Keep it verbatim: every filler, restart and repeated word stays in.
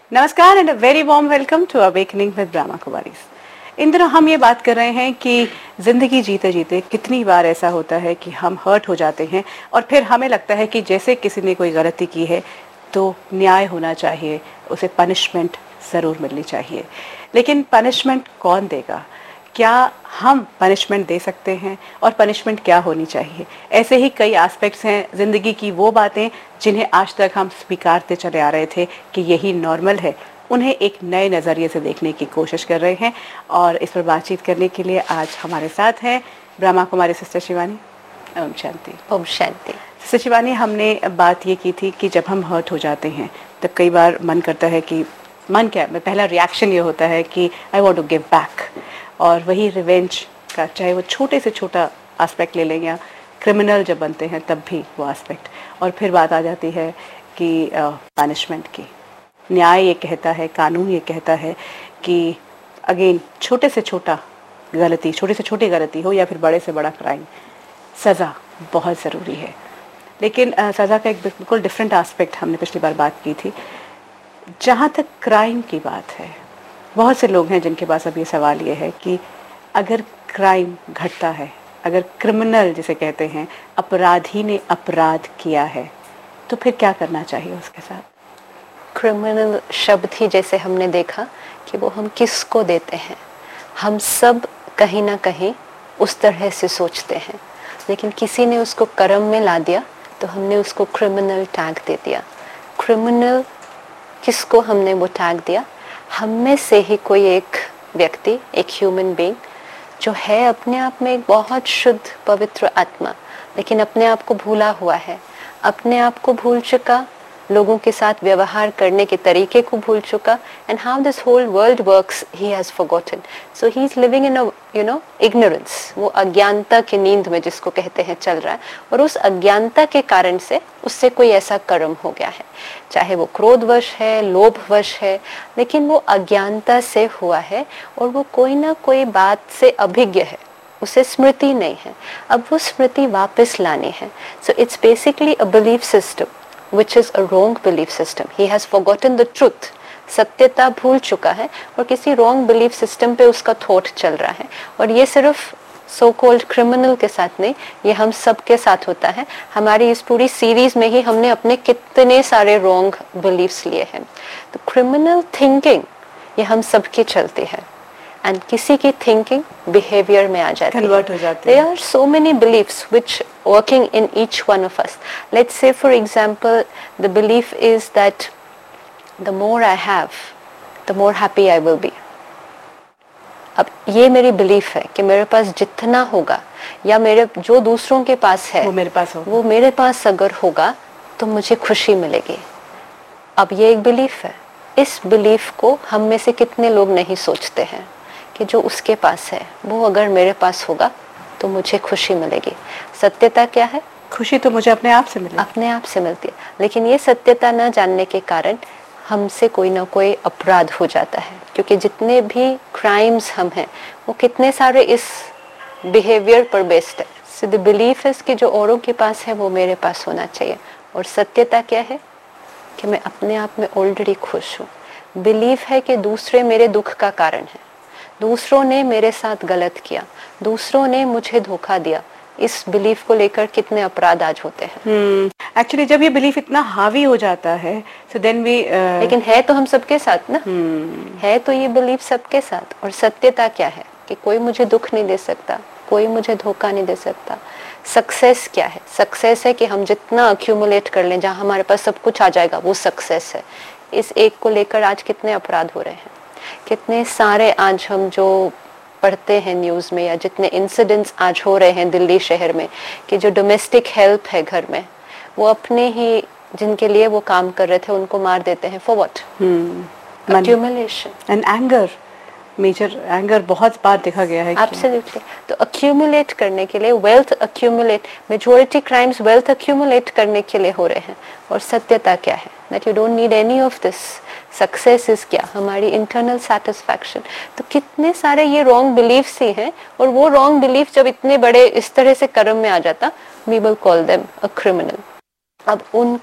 नमस्कार and a very warm welcome to awakening with Brahma Kumaris. इन दिनों हम ये बात कर रहे हैं कि जिंदगी जीते जीते कितनी बार ऐसा होता है कि हम हर्ट हो जाते हैं और फिर हमें लगता है कि जैसे किसी ने कोई गलती की है तो न्याय होना चाहिए, उसे पनिशमेंट ज़रूर मिलनी चाहिए। लेकिन पनिशमेंट कौन देगा? क्या हम पनिशमेंट दे सकते हैं और पनिशमेंट क्या होनी चाहिए? ऐसे ही कई एस्पेक्ट्स हैं ज़िंदगी की, वो बातें जिन्हें आज तक हम स्वीकारते चले आ रहे थे कि यही नॉर्मल है, उन्हें एक नए नज़रिए से देखने की कोशिश कर रहे हैं। और इस पर बातचीत करने के लिए आज हमारे साथ हैं ब्रह्मा कुमारी सिस्टर शिवानी। ओम शांति। ओम शांति। सिस्टर शिवानी, हमने बात ये की थी कि जब हम हर्ट हो जाते हैं तब कई बार मन करता है कि मन क्या है, पहला रिएक्शन ये होता है कि I want to give back. और वही रिवेंज का, चाहे वो छोटे से छोटा एस्पेक्ट ले लें या क्रिमिनल जब बनते हैं तब भी वो एस्पेक्ट। और फिर बात आ जाती है कि पनिशमेंट की। न्याय ये कहता है, कानून ये कहता है कि अगेन छोटे से छोटा गलती, छोटे से छोटी गलती हो या फिर बड़े से बड़ा क्राइम, सज़ा बहुत ज़रूरी है। लेकिन uh, सज़ा का एक बिल्कुल डिफरेंट एस्पेक्ट हमने पिछली बार बात की थी। जहाँ तक क्राइम की बात है, बहुत से लोग हैं जिनके पास अब ये सवाल ये है कि अगर क्राइम घटता है, अगर क्रिमिनल जिसे कहते हैं, अपराधी ने अपराध किया है, तो फिर क्या करना चाहिए उसके साथ? क्रिमिनल शब्द ही जैसे हमने देखा कि वो हम किसको देते हैं। हम सब कहीं ना कहीं उस तरह से सोचते हैं, लेकिन किसी ने उसको कर्म में ला दिया तो हमने उसको क्रिमिनल टैग दे दिया। क्रिमिनल किसको हमने वो टैग दिया? हम में से ही कोई एक व्यक्ति, एक ह्यूमन बीइंग जो है अपने आप में एक बहुत शुद्ध पवित्र आत्मा, लेकिन अपने आप को भूला हुआ है, अपने आप को भूल चुका, लोगों के साथ व्यवहार करने के तरीके को भूल चुका, and how this whole world works he has forgotten. So he is living in a you know ignorance. वो अज्ञानता की नींद में जिसको कहते हैं चल रहा है, और उस अज्ञानता के कारण से उससे कोई ऐसा कर्म हो गया है, चाहे वो क्रोधवश है, लोभवश है, लेकिन वो अज्ञानता से हुआ है और वो कोई ना कोई बात से अभिज्ञ है, उसे स्मृति नहीं है। अब वो स्मृति वापस लानी है। So it's basically a belief system which is a wrong belief system. He has forgotten the truth. सत्यता भूल चुका है और किसी wrong belief system पे उसका थॉट चल रहा है। और ये सिर्फ so called criminal के साथ नहीं, ये हम सब के साथ होता है। हमारी इस पूरी सीरीज में ही हमने अपने कितने सारे wrong beliefs लिए हैं। तो criminal thinking ये हम सब की चलती है, एंड किसी की थिंकिंग बिहेवियर में आ जाती है, हो जाती है। There are so many beliefs which working in each one of us. Let's say for example, the belief is that the more I have, the more happy I will be. अब ये मेरी belief है कि मेरे पास जितना होगा या मेरे जो दूसरों के पास है वो मेरे पास होगा, वो मेरे पास अगर होगा तो मुझे खुशी मिलेगी। अब ये एक बिलीफ है। इस बिलीफ को हम में से कितने लोग नहीं सोचते हैं कि जो उसके पास है वो अगर मेरे पास होगा तो मुझे खुशी मिलेगी। सत्यता क्या है? खुशी तो मुझे अपने आप से मिलेगी, अपने आप से मिलती है। लेकिन ये सत्यता न जानने के कारण हमसे कोई ना कोई अपराध हो जाता है, क्योंकि जितने भी क्राइम्स हम हैं वो कितने सारे इस बिहेवियर पर बेस्ड है। सो द बिलीफ इज कि जो औरों के पास है वो मेरे पास होना चाहिए। और सत्यता क्या है? कि मैं अपने आप में ऑलरेडी खुश हूँ। बिलीफ है कि दूसरे मेरे दुख का कारण है, दूसरों ने मेरे साथ गलत किया, दूसरों ने मुझे धोखा दिया। इस बिलीफ को लेकर कितने अपराध आज होते हैं। Actually hmm. जब ये बिलीफ इतना हावी हो जाता है so then we, uh... लेकिन है तो हम सबके साथ ना। hmm. है तो ये बिलीफ सबके साथ। और सत्यता क्या है? कि कोई मुझे दुख नहीं दे सकता, कोई मुझे धोखा नहीं दे सकता। सक्सेस क्या है? सक्सेस है कि हम जितना अक्यूमुलेट कर लें, जहाँ हमारे पास सब कुछ आ जाएगा, वो सक्सेस है। इस एक को लेकर आज कितने अपराध हो रहे हैं, कितने सारे आज हम जो पढ़ते हैं न्यूज़ में, या जितने इंसिडेंट्स आज हो रहे हैं दिल्ली शहर में, कि जो डोमेस्टिक हेल्प है घर में, वो अपने ही जिनके लिए वो काम कर रहे थे उनको मार देते हैं। For what? Accumulation and anger. Major anger बहुत बार देखा गया है। एब्सोल्युटली। तो अक्यूमुलेट करने के लिए, wealth accumulate, majority crimes wealth accumulate करने के लिए हो रहे हैं। और सत्यता क्या है? That you don't need any of this. Success is क्या? हमारी इंटरनल सेटिस्फैक्शन। तो कितने सारे ये रॉन्ग बिलीफ्स ही हैं, और वो रॉन्ग बिलीफ जब इतने बड़े इस तरह से कर्म में आ जाता, we will call them a criminal. अब उन